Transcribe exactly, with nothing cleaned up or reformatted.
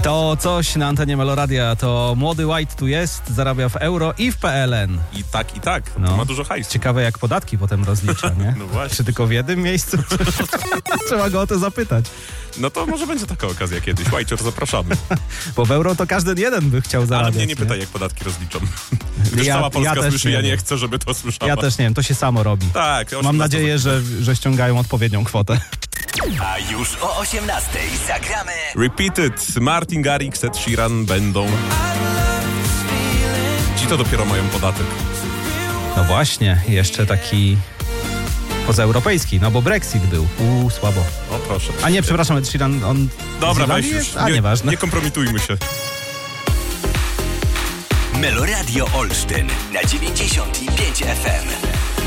To coś na antenie Meloradia, to młody White tu jest, zarabia w euro i w P L N. I tak, i tak. No. Ma dużo hajsu. Ciekawe, jak podatki potem rozlicza, nie? No właśnie. Czy tylko w jednym miejscu? Trzeba go o to zapytać. No to może będzie taka okazja kiedyś. Whiter, zapraszamy. Bo w euro to każdy jeden by chciał zarabiać. Ale mnie nie pytaj, jak podatki rozliczą. Wiesz, Ja- cała Polska ja też słyszy, nie ja nie wiem. chcę, żeby to słyszała. Ja też nie wiem, to się samo robi. Tak. Mam nadzieję, że, że ściągają odpowiednią kwotę. A już o osiemnastej zagramy Repeated. Martin Garrix, Ed Sheeran będą. Ci to dopiero mają podatek. No właśnie, jeszcze taki pozaeuropejski, no bo Brexit był. Uuu, słabo. O proszę. A nie, przepraszam, Ed Sheeran, on Dobra, z weź Irlandii już. jest? A nieważne. Nie kompromitujmy się. Meloradio Olsztyn na dziewięćdziesiąt pięć F M.